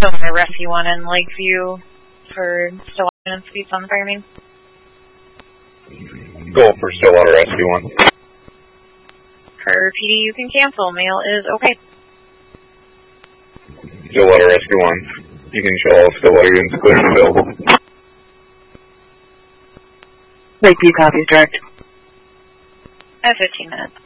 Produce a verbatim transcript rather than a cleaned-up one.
Stillwater Rescue one in Lakeview for Stillwater and speeds on framing. Go for Stillwater Rescue one. For P D, you can cancel. Mail is okay. Stillwater Rescue one. You can show all Stillwater units clear and available. Lakeview copies direct. At fifteen minutes.